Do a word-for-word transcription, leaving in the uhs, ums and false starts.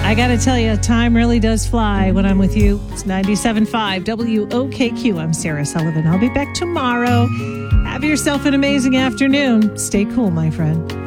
I got to tell you, time really does fly when I'm with you. It's ninety-seven point five W O K Q. I'm Sarah Sullivan. I'll be back tomorrow. Have yourself an amazing afternoon. Stay cool, my friend.